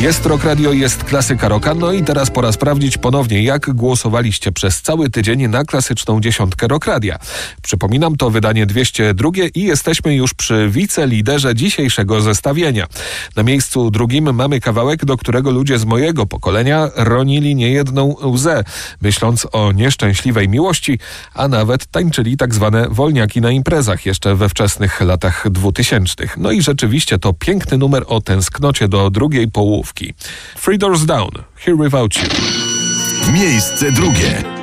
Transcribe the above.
Jest Rock Radio, jest klasyka rocka. No i teraz pora sprawdzić ponownie, jak głosowaliście przez cały tydzień na klasyczną dziesiątkę Rock Radia. Przypominam, to wydanie 202 i jesteśmy już przy wiceliderze dzisiejszego zestawienia. Na miejscu drugim mamy kawałek, do którego ludzie z mojego pokolenia ronili niejedną łzę, myśląc o nieszczęśliwej miłości, a nawet tańczyli tak zwane wolniaki na imprezach jeszcze we wczesnych latach 2000. No i rzeczywiście to piękny numer o tęsknocie do drugiej połówki. Three Doors Down, Here Without You. Miejsce drugie.